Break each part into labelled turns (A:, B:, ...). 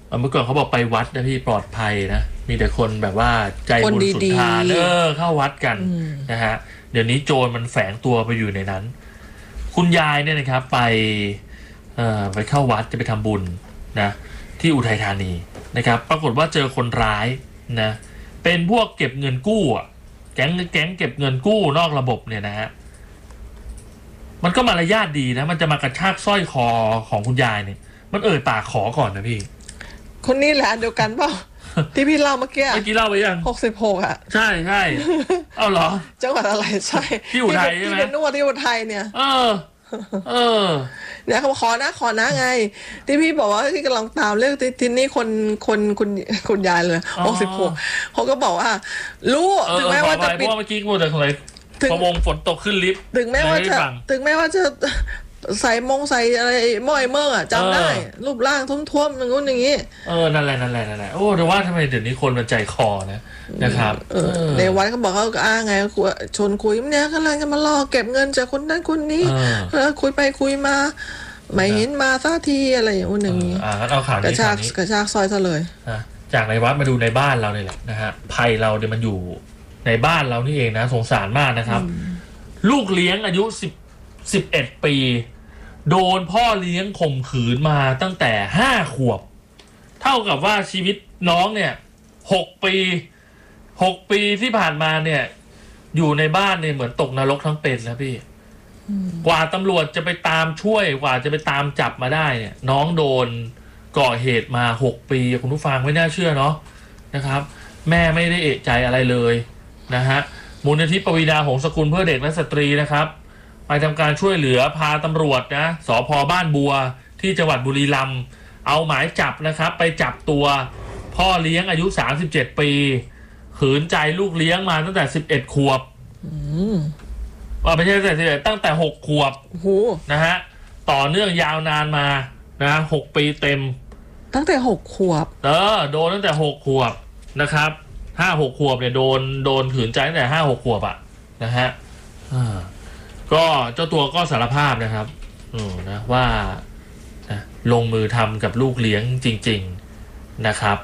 A: เมื่อก่อนเขาบอกไปวัดนะพี่ปลอดภัยนะมีแต่คนแบบว่าใจบุญสุนทานเข้าวัดกันนะฮะเดี๋ยวนี้โจรมันแฝงตัวไปอยู่ในนั้นคุณยายเนี่ยนะครับไปเข้าวัดจะไปทำบุญนะที่อุทัยธานีนะครับปรากฏว่าเจอคนร้ายนะเป็นพวกเก็บเงินกู้แก๊งเก็บเงินกู้นอกระบบเนี่ยนะฮะมันก็มารยาทดีนะมันจะมากระชากสร้อยคอของคุณยายเนี่ยมันปากขอก่อนนะพี่
B: คนนี้แหละเดียวกันเปล่าที่พี่เล่าเมื่อกี้
A: เล่าไปยัง
B: 66อ่ะ
A: ใช่เอาเหรอ
B: จังหวัดอะไรใช่
A: ที่อุทัยใช่ไหม
B: ที่เป็นนวดที่อุทัยเนี่ยเนี่ยเขาขอนะไงที่พี่บอกว่าที่กำลังตามเรื่องที่นี่คุณยายเลย66เขาก็บอกว่ารู้ถึงแม้ว่าจะปิด
A: เมื่อกี้กูแต่อะไรพอฝนตกขึ้นลิฟต์
B: ถึงแม้ว่าจะใส่อะไรม้อยเมื่อจำได้รูปร่างท้วมๆอย่างงู้นอย่างงี้
A: นั่นแหละโอ้แต่ว่าทำไมเดี๋ยวนี้คนมันใจคอนะครับ
B: ในวัดเขาบอกเขาอ้างไงชวนคุยเนี่ยกำลังจะมาล่อเก็บเงินจากคนนั้นคนนี้แล้วคุยไปคุยมาไม่เห็นมาสักทีอะไรอย่างนู้นอย่างนี้
A: เอาข่าวนี้กระ
B: ชากซอยซะเลย
A: จากในวัดมาดูในบ้านเราเนี่ยแหละนะฮะภัยเราเนี่ยมันอยู่ในบ้านเรานี่เองนะสงสารมากนะครับลูกเลี้ยงอายุ11 ปีโดนพ่อเลี้ยงข่มขืนมาตั้งแต่5 ขวบเท่ากับว่าชีวิตน้องเนี่ย6 ปีที่ผ่านมาเนี่ยอยู่ในบ้านเนี่ยเหมือนตกนรกทั้งเป็นแล้วพี่กว่าตำรวจจะไปตามช่วยกว่าจะไปตามจับมาได้เนี่ยน้องโดนก่อเหตุมา6 ปีคุณผู้ฟังไม่น่าเชื่อเนาะนะครับแม่ไม่ได้เอะใจอะไรเลยนะฮะมูลนิธิปวีณาหงส์สกุลเพื่อเด็กและสตรีนะครับไปทำการช่วยเหลือพาตำรวจนะสภ.บ้านบัวที่จังหวัดบุรีรัมย์เอาหมายจับนะครับไปจับตัวพ่อเลี้ยงอายุ37 ปีขืนใจลูกเลี้ยงมาตั้งแต่11 ขวบว่าไม่ใช่ตั้งแต่6 ขวบนะฮะต่อเนื่องยาวนานมานะ6 ปีเต็ม
B: ตั้งแต่6 ขวบ
A: โดนตั้งแต่6 ขวบนะครับ5-6 ขวบเนี่ยโดนขืนใจตั้งแต่5-6 ขวบนะฮะก็เจ้าตัวก็สารภาพนะครับนะว่าลงมือทำกับลูกเลี้ยงจริงๆนะครับ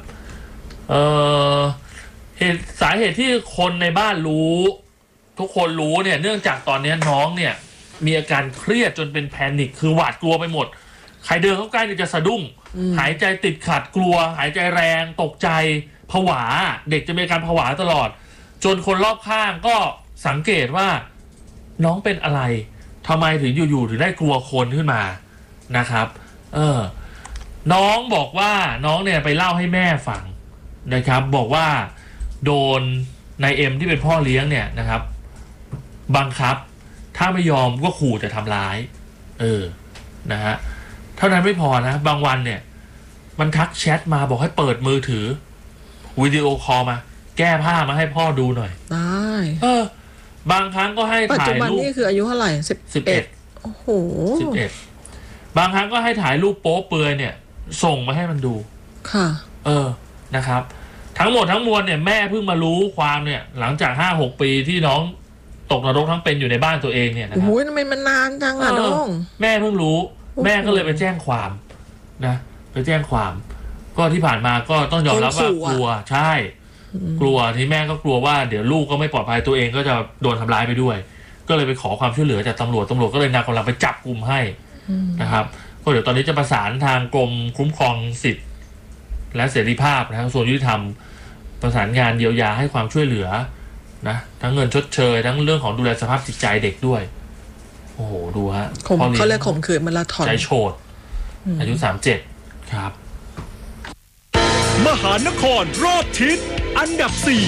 A: สาเหตุที่คนในบ้านรู้ทุกคนรู้เนี่ยเนื่องจากตอนนี้น้องเนี่ยมีอาการเครียดจนเป็นแพนิคคือหวาดกลัวไปหมดใครเดินเข้าใกล้เนี่ยจะสะดุ้งหายใจติดขัดกลัวหายใจแรงตกใจผวาเด็กจะมีอาการผวาตลอดจนคนรอบข้างก็สังเกตว่าน้องเป็นอะไรทำไมถึงอยู่ๆถึงได้กลัวคนขึ้นมานะครับน้องบอกว่าน้องเนี่ยไปเล่าให้แม่ฟังนะครับบอกว่าโดนนายเอ็มที่เป็นพ่อเลี้ยงเนี่ยนะครับบังคับถ้าไม่ยอมก็ขู่จะทำร้ายนะฮะเท่านั้นไม่พอนะบางวันเนี่ยมันทักแชทมาบอกให้เปิดมือถือวิดีโอคอลมาแก้ผ้ามาให้พ่อดูหน่อยได้บางครั้งก็ให้ถ่ายรูปปัจจุบัน
B: นี่คืออายุเท่าไหร่11โอ้โห
A: 11บางครั้งก็ให้ถ่ายรูปโป๊เปลือยเนี่ยส่งมาให้มันดู
B: ค่ะ
A: นะครับทั้งหมดทั้งมวลเนี่ยแม่เพิ่งมารู้ความเนี่ยหลังจาก5-6 ปีที่น้องตกนรกทั้งเป็นอยู่ในบ้านตัวเองเนี่ยนะครับ
B: โอ้ยทำไมมันนานจังอ่ะน้อง
A: แม่เพิ่งรู้แม่ก็เลยไปแจ้งความนะไปแจ้งความก็ที่ผ่านมาก็ต้องยอมรับว่ากลัวใช่กลัวที่แม่ก็กลัวว่าเดี๋ยวลูกก็ไม่ปลอดภัยตัวเองก็จะโดนทำร้ายไปด้วยก็เลยไปขอความช่วยเหลือจากตำรวจก็เลยนำกำลังไปจับกุมให้นะครับก็เดี๋ยวตอนนี้จะประสานทางกรมคุ้มครองสิทธิและเสรีภาพนะกระทรวงยุติธรรมประสานงานเยียวยาให้ความช่วยเหลือนะทั้งเงินชดเชยทั้งเรื่องของดูแลสภาพจิตใจเด็กด้วยโอ้โหดูฮะ
B: เขาเรียกข่มขืนมาราธอน
A: ใจโฉดอายุ37ครับ
C: มหานครรอบทิศอันดับ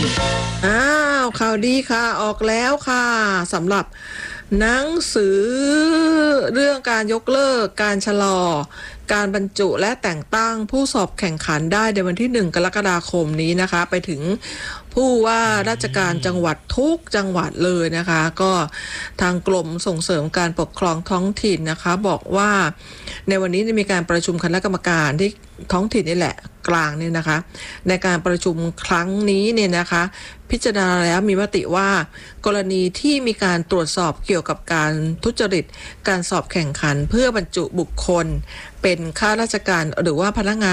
B: 4ข่าวดีค่ะออกแล้วค่ะสำหรับหนังสือเรื่องการยกเลิกการชะลอการบรรจุและแต่งตั้งผู้สอบแข่งขันได้ในวันที่1 กรกฎาคมนี้นะคะไปถึงผู้ว่าราชการจังหวัดทุกจังหวัดเลยนะคะก็ทางกรมส่งเสริมการปกครองท้องถิ่นนะคะบอกว่าในวันนี้มีการประชุมคณะกรรมการที่ท้องถิ่นนี่แหละกลางเนี่ยนะคะในการประชุมครั้งนี้เนี่ยนะคะพิจารณาแล้วมีมติว่ากรณีที่มีการตรวจสอบเกี่ยวกับการทุจริตการสอบแข่งขันเพื่อบรรจุบุคคลเป็นข้าราชการหรือว่าพนักงาน